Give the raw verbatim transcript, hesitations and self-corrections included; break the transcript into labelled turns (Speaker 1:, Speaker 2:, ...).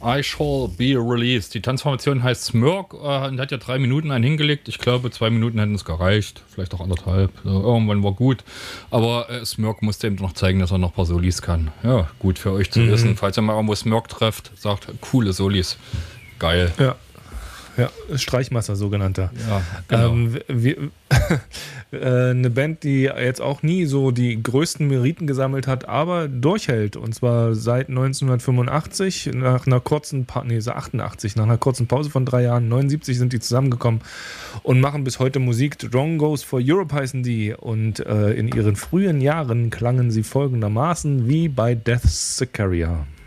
Speaker 1: I Shall Be Released. Die Tanzformation heißt Smirk äh, und hat ja drei Minuten einen hingelegt. Ich glaube, zwei Minuten hätten es gereicht. Vielleicht auch anderthalb. Also irgendwann war gut. Aber äh, Smirk musste eben noch zeigen, dass er noch ein paar Solis kann. Ja, gut für euch zu mhm. wissen. Falls ihr mal irgendwo Smirk trefft, sagt, coole Solis. Geil.
Speaker 2: Ja. Ja, Streichmaster, sogenannter.
Speaker 1: Ja, genau.
Speaker 2: Ähm, wir, äh, eine Band, die jetzt auch nie so die größten Meriten gesammelt hat, aber durchhält. Und zwar seit neunzehnhundertfünfundachtzig, nach einer kurzen pa- nee, achtundachtzig, nach einer kurzen Pause von drei Jahren, neunundsiebzig sind die zusammengekommen und machen bis heute Musik. Wrong Goes for Europe heißen die. Und äh, in ihren frühen Jahren klangen sie folgendermaßen wie bei Death Sicaria.